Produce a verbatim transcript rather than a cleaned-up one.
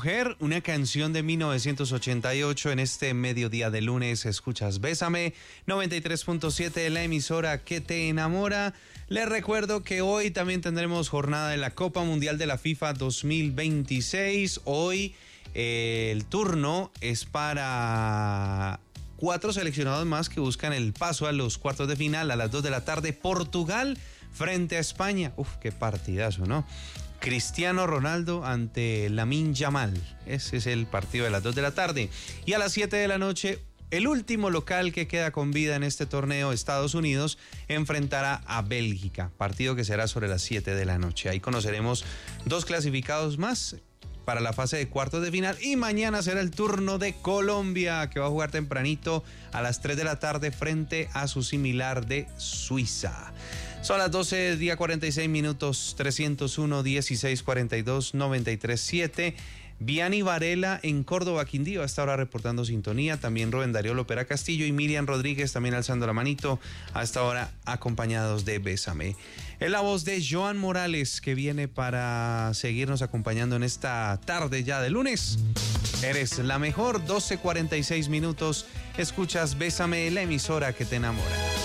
Mujer, una canción de mil novecientos ochenta y ocho. En este mediodía de lunes escuchas Bésame, noventa y tres punto siete, la emisora que te enamora. Les recuerdo que hoy también tendremos jornada de la Copa Mundial de la FIFA dos mil veintiséis. Hoy eh, el turno es para cuatro seleccionados más que buscan el paso a los cuartos de final a las dos de la tarde. Portugal frente a España. Uf, qué partidazo, ¿no? Cristiano Ronaldo ante Lamine Yamal. Ese es el partido de las dos de la tarde. Y a las siete de la noche, el último local que queda con vida en este torneo, Estados Unidos, enfrentará a Bélgica. Partido que será sobre las siete de la noche. Ahí conoceremos dos clasificados más para la fase de cuartos de final. Y mañana será el turno de Colombia, que va a jugar tempranito a las tres de la tarde frente a su similar de Suiza. Son las doce, día cuarenta y seis minutos, trescientos uno, dieciséis, cuarenta y dos, noventa y tres, siete. Vianney Varela en Córdoba, Quindío, hasta ahora reportando sintonía. También Rubén Darío Lopera Castillo y Miriam Rodríguez también alzando la manito, hasta ahora acompañados de Bésame. Es la voz de Joan Morales que viene para seguirnos acompañando en esta tarde ya de lunes. Eres la mejor, doce cuarenta y seis minutos. Escuchas Bésame, la emisora que te enamora.